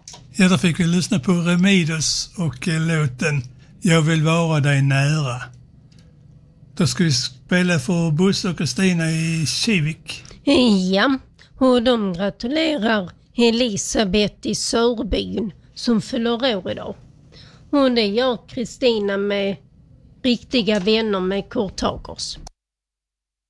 Ja, då fick vi lyssna på Remidos och låten Jag vill vara dig nära. Då ska vi spela för Bosse och Kristina i Kivik. Ja, och de gratulerar Elisabeth i Sörbyn som fyller år idag. Och det gör Kristina med Riktiga vänner med Kurt Hagers.